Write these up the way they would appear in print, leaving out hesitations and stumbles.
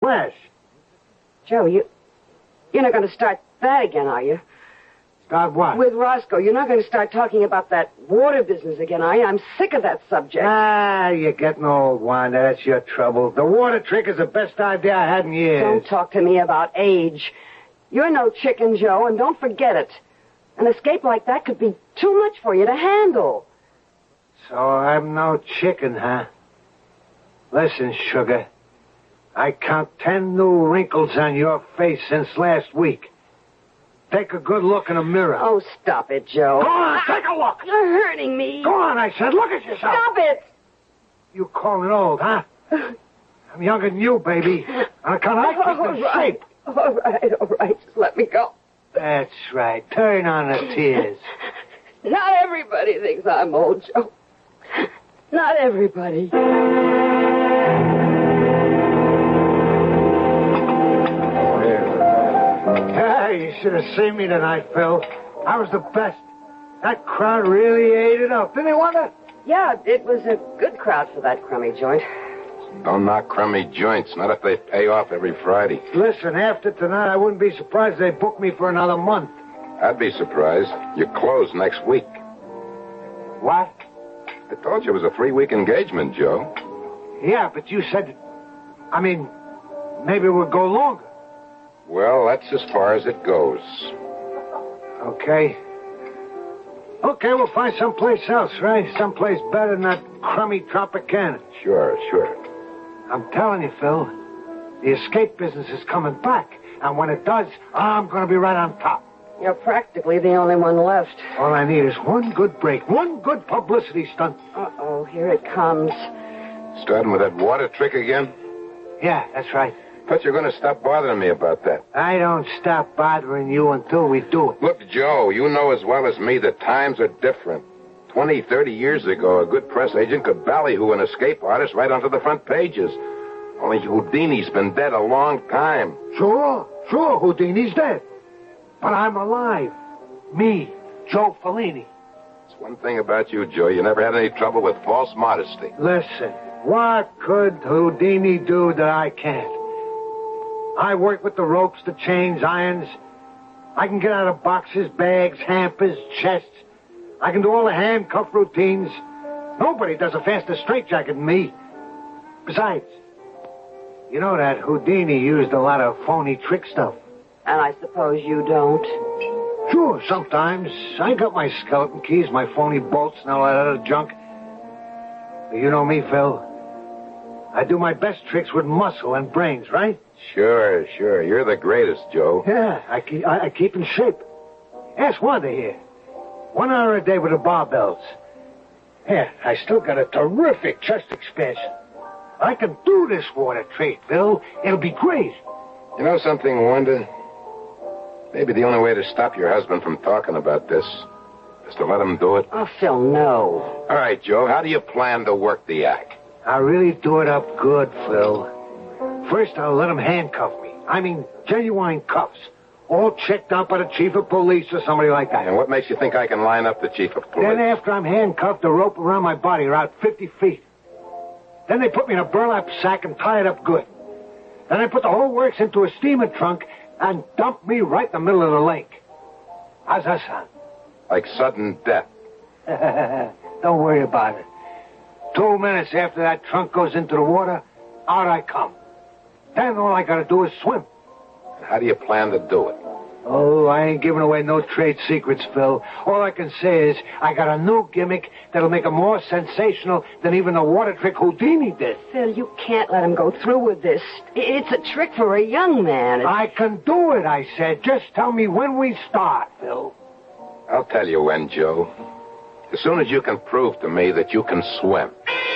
flash. Joe, you're not going to start that again, are you? Start what? With Roscoe. You're not going to start talking about that water business again, are you? I'm sick of that subject. You're getting old, Wanda. That's your trouble. The water trick is the best idea I had in years. Don't talk to me about age. You're no chicken, Joe, and don't forget it. An escape like that could be too much for you to handle. So I'm no chicken, huh? Listen, sugar. I count 10 new wrinkles on your face since last week. Take a good look in the mirror. Oh, stop it, Joe. Go on, take a look. You're hurting me. Go on, I said. Look at yourself. Stop it. You calling old, huh? I'm younger than you, baby. On account I keep in shape. All right. Just let me go. That's right. Turn on the tears. Not everybody thinks I'm old, Joe. Not everybody. You should have seen me tonight, Phil. I was the best. That crowd really ate it up. Didn't they, Wanda? Yeah, it was a good crowd for that crummy joint. Don't knock crummy joints, not if they pay off every Friday. Listen, after tonight, I wouldn't be surprised if they booked me for another month. I'd be surprised. You're closed next week. What? I told you it was a 3-week engagement, Joe. Yeah, but you said... maybe it would go longer. Well, that's as far as it goes. Okay, we'll find someplace else, right? Someplace better than that crummy Tropicana. Sure. I'm telling you, Phil, the escape business is coming back. And when it does, I'm going to be right on top. You're practically the only one left. All I need is one good break, one good publicity stunt. Uh-oh, here it comes. Starting with that water trick again? Yeah, that's right. Thought you were going to stop bothering me about that. I don't stop bothering you until we do it. Look, Joe, you know as well as me that times are different. 20, 30 years ago, a good press agent could ballyhoo an escape artist right onto the front pages. Only Houdini's been dead a long time. Sure, Houdini's dead. But I'm alive. Me, Joe Fellini. It's one thing about you, Joe. You never had any trouble with false modesty. Listen, what could Houdini do that I can't? I work with the ropes, the chains, irons. I can get out of boxes, bags, hampers, chests. I can do all the handcuff routines. Nobody does a faster straitjacket than me. Besides, you know that Houdini used a lot of phony trick stuff. And I suppose you don't? Sure, sometimes. I got my skeleton keys, my phony bolts, and all that other junk. But you know me, Phil. I do my best tricks with muscle and brains, right? Sure. You're the greatest, Joe. Yeah, I keep in shape. Ask Wanda here. 1 hour a day with the barbells. Yeah, I still got a terrific chest expansion. I can do this water trick, Phil. It'll be great. You know something, Wanda? Maybe the only way to stop your husband from talking about this is to let him do it. Oh, Phil, no. All right, Joe, how do you plan to work the act? I'll really do it up good, Phil. First, I'll let him handcuff me. I mean, genuine cuffs. All checked out by the chief of police or somebody like that. And what makes you think I can line up the chief of police? Then after I'm handcuffed, the rope around my body around 50 feet. Then they put me in a burlap sack and tie it up good. Then they put the whole works into a steamer trunk and dump me right in the middle of the lake. How's that sound? Like sudden death. Don't worry about it. 2 minutes after that trunk goes into the water, out I come. Then all I gotta do is swim. How do you plan to do it? Oh, I ain't giving away no trade secrets, Phil. All I can say is I got a new gimmick that'll make it more sensational than even the water trick Houdini did. Phil, you can't let him go through with this. It's a trick for a young man. I can do it, I said. Just tell me when we start, Phil. I'll tell you when, Joe. As soon as you can prove to me that you can swim.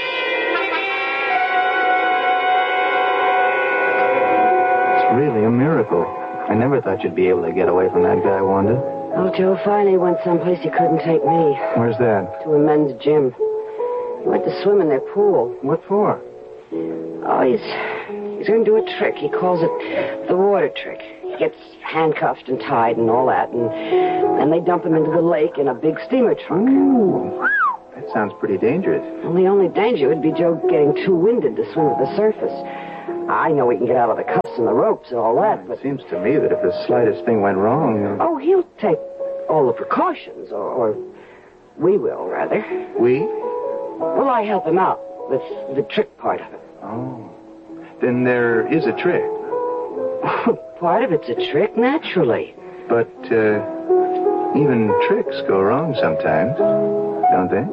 It's really a miracle. I never thought you'd be able to get away from that guy, Wanda. Oh, Joe finally went someplace he couldn't take me. Where's that? To a men's gym. He went to swim in their pool. What for? Oh, he's going to do a trick. He calls it the water trick. He gets handcuffed and tied and all that, and then they dump him into the lake in a big steamer trunk. Ooh, that sounds pretty dangerous. Well, the only danger would be Joe getting too winded to swim at the surface. I know he can get out of the cuffs and the ropes and all that, but... It seems to me that if the slightest thing went wrong... Oh, he'll take all the precautions, or we will, rather. We? Well, I help him out with the trick part of it. Oh. Then there is a trick. Part of it's a trick, naturally. But, even tricks go wrong sometimes, don't they?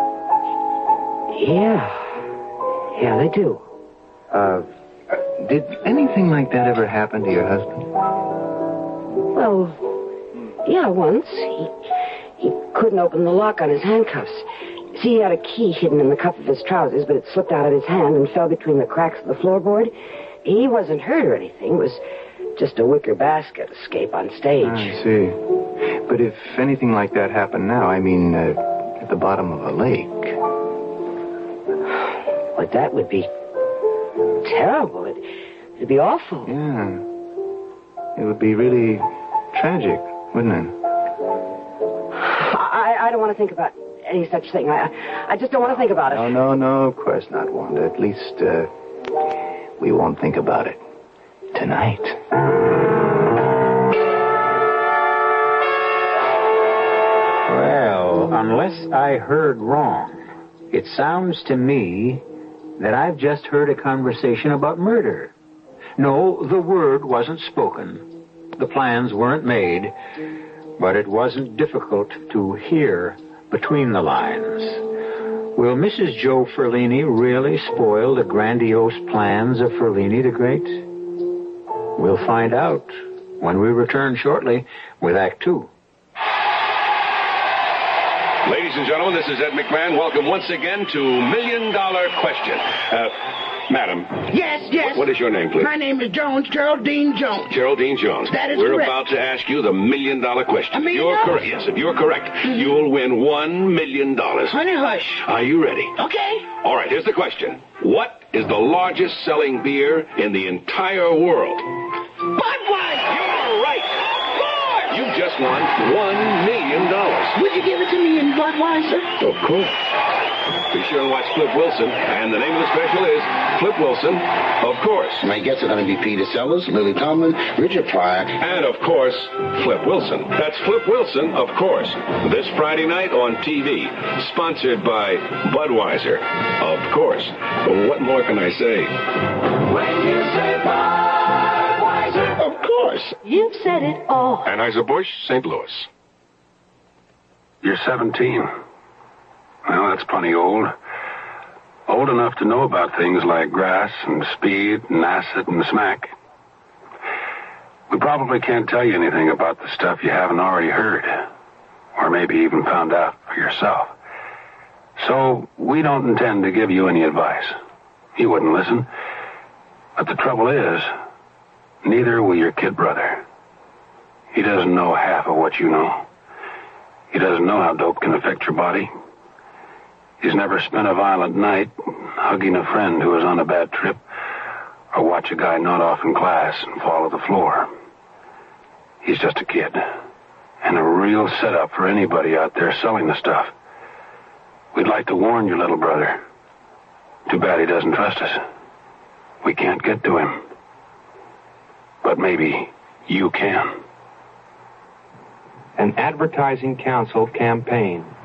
Yeah, they do. Did anything like that ever happen to your husband? Well, yeah, once. He couldn't open the lock on his handcuffs. See, he had a key hidden in the cuff of his trousers, but it slipped out of his hand and fell between the cracks of the floorboard. He wasn't hurt or anything. It was just a wicker basket escape on stage. I see. But if anything like that happened now, I mean, at the bottom of a lake... But that would be terrible. It'd be awful. Yeah. It would be really tragic, wouldn't it? I don't want to think about any such thing. I just don't want to think about it. No, of course not, Wanda. At least, we won't think about it tonight. Well, unless I heard wrong, it sounds to me that I've just heard a conversation about murder. No, the word wasn't spoken. The plans weren't made, but it wasn't difficult to hear between the lines. Will Mrs. Joe Ferlini really spoil the grandiose plans of Ferlini the Great? We'll find out when we return shortly with Act Two. Ladies and gentlemen, this is Ed McMahon. Welcome once again to $1 Million Question. Madam. Yes. What is your name, please? My name is Jones, Geraldine Jones. Geraldine Jones. That is We're correct. about to ask you the $1 Million Question. $1 million? You're correct. Yes, if you're correct, you'll win $1 million. Honey, hush. Are you ready? Okay. All right, here's the question. What is the largest selling beer in the entire world? Budweiser. You're right. You just won $1 million. Would you give it to me in Budweiser? Of course. Be sure and watch Flip Wilson. And the name of the special is Flip Wilson, of course. My guests are going to be Peter Sellers, Lily Tomlin, Richard Pryor. And, of course, Flip Wilson. That's Flip Wilson, of course. This Friday night on TV. Sponsored by Budweiser. Of course. What more can I say? When you say Budweiser. Of course. You've said it all. Anheuser-Busch, St. Louis. You're 17. Well, that's plenty old. Old enough to know about things like grass and speed and acid and smack. We probably can't tell you anything about the stuff you haven't already heard, or maybe even found out for yourself. So we don't intend to give you any advice. You wouldn't listen. But the trouble is, neither will your kid brother. He doesn't know half of what you know. He doesn't know how dope can affect your body. He's never spent a violent night hugging a friend who was on a bad trip, or watch a guy nod off in class and fall to the floor. He's just a kid, and a real setup for anybody out there selling the stuff. We'd like to warn your little brother. Too bad he doesn't trust us. We can't get to him. But maybe you can. An Advertising Council campaign.